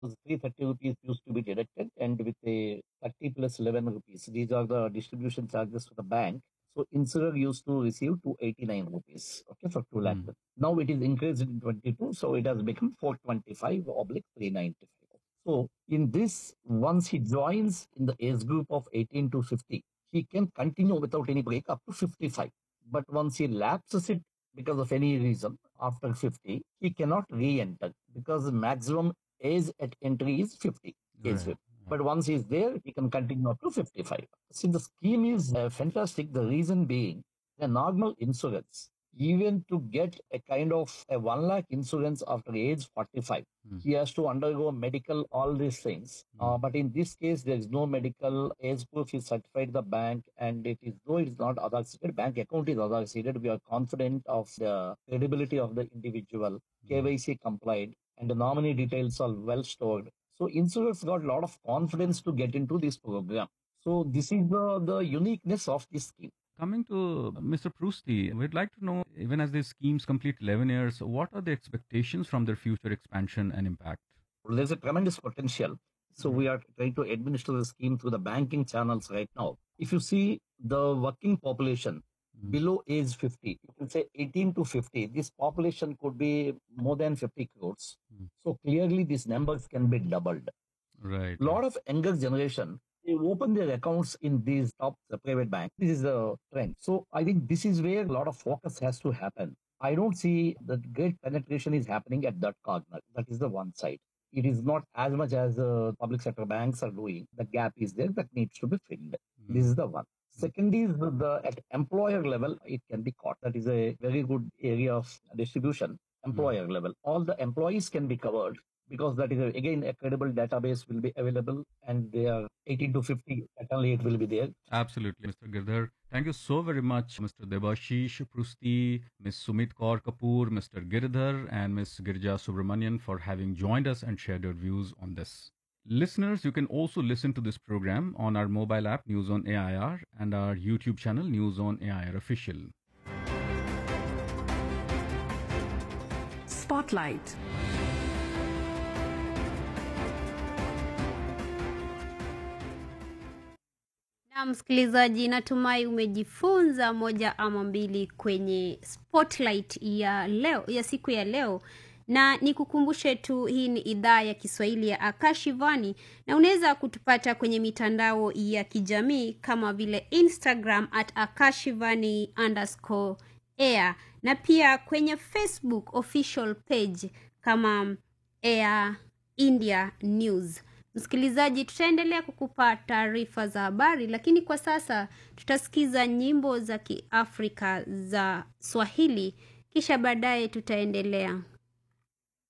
330 rupees used to be deducted, and with a 30 plus 11 rupees. These are the distribution charges for the bank. So insurer used to receive 289 rupees, okay, for 2 lakh. Mm. Now it is increased in 22, so it has become 425 oblique 395. So in this, once he joins in the age group of 18 to 50, he can continue without any break up to 55. But once he lapses it because of any reason after 50, he cannot re-enter because the maximum age at entry is 50 age Right. limit. But once he's there, he can continue up to 55. See, the scheme is fantastic. The reason being, the normal insurance, even to get a kind of a 1 lakh insurance after age 45, Mm. he has to undergo medical, all these things. Mm. But in this case, there is no medical age proof is certified the bank, and it is though it is not Aadhaar seeded, bank account is Aadhaar seeded. We are confident of the credibility of the individual, Mm. KYC complied, and the nominee details are well stored. So insurers got a lot of confidence to get into this program. So this is the uniqueness of this scheme. Coming to Mr. Prousty, we'd like to know, even as these schemes complete 11 years, what are the expectations from their future expansion and impact? There's a tremendous potential. So Mhm. we are trying to administer the scheme through the banking channels right now. If you see the working population Mm. below age 50, you can say 18 to 50, this population could be more than 50 crores. Mm. So clearly these numbers can be doubled. Right, A right. lot of younger generation, they open their accounts in these top private banks. This is a trend. So I think this is where a lot of focus has to happen. I don't see that great penetration is happening at that corner. That is the one side. It is not as much as public sector banks are doing. The gap is there that needs to be filled. This Mm. is the one. Second is the at employer level, it can be caught. That is a very good area of distribution. Mm. Employer level, all the employees can be covered because that is again a credible database will be available, and they are 18 to 50, certainly it will be there. Absolutely, Mr. Girdhar. Thank you so very much, Mr. Debashish Prusti, Ms. Sumit Kaur Kapoor, Mr. Girdhar, and Ms. Girja Subramanian for having joined us and shared your views on this. Listeners, you can also listen to this program on our mobile app News on AIR and our YouTube channel News on AIR Official. Spotlight. Na msikilizaji, natumai umejifunza moja ama mbili kwenye spotlight ya leo, ya siku ya leo. Na nikukumbushe tu, hii ni idhaa ya Kiswahili ya Akashivani, na unaweza kutupata kwenye mitandao ya kijamii kama vile Instagram @akashivani_air, na pia kwenye Facebook official page kama Air India News. Msikilizaji, tutaendelea kukupa taarifa za habari, lakini kwa sasa tutasikiza nyimbo za Kiafrika za Swahili, kisha baadaye tutaendelea.